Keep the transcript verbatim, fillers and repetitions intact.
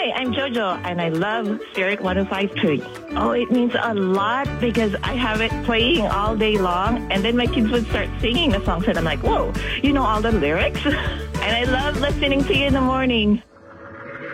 Hi, I'm Jojo, and I love Spirit one oh five point three. Oh, it means a lot because I have it playing all day long, and then my kids would start singing the songs, and I'm like, whoa, you know all the lyrics? And I love listening to you in the morning.